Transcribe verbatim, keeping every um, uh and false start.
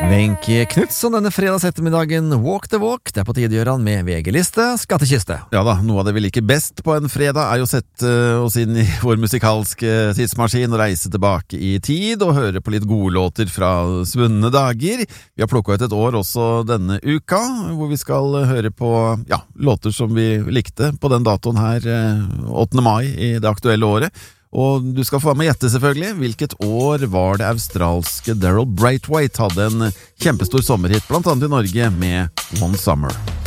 Wenche Knudsen denne fredags ettermiddagen, Walk the Walk, det er på tide å gjøre han med V G-liste, skattekiste. Ja da, noe av det vi liker best på en fredag er jo å sette oss inn i vår musikalske tidsmaskin og reise tilbake i tid og høre på litt gode låter fra svunne dager. Vi har plukket ut et år også denne uka, hvor vi skal høre på ja, låter som vi likte på den datoen her, åttende mai i det aktuelle året. Og du skal få være med å gjette selvfølgelig. Hvilket år var det australske Daryl Braithwaite hadde en kjempestor sommerhit, blant annet i Norge, med One Summer.